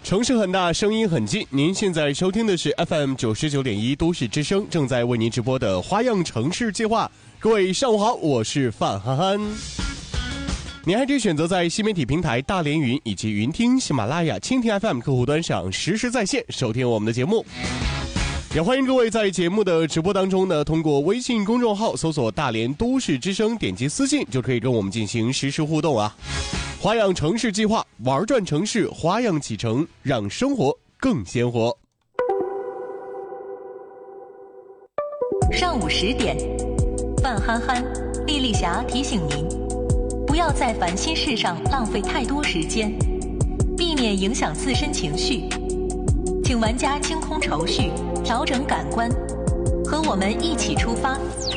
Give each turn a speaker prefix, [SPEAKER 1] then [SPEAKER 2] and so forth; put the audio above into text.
[SPEAKER 1] 城市很大，声音很近。您现在收听的是 FM 99.1都市之声，正在为您直播的花样城市计划。各位上午好，我是范憨憨。您还可以选择在新媒体平台大连云以及云听、喜马拉雅、蜻蜓 FM 客户端上实时在线收听我们的节目。也欢迎各位在节目的直播当中呢，通过微信公众号搜索大连都市之声，点击私信就可以跟我们进行实时互动啊。花样城市计划，玩转城市，花样启程，让生活更鲜活。
[SPEAKER 2] 上午10点，范憨憨、丽丽霞提醒您，不要在烦心事上浪费太多时间，避免影响自身情绪。请玩家清空愁绪，调整感官，和我们一起出发，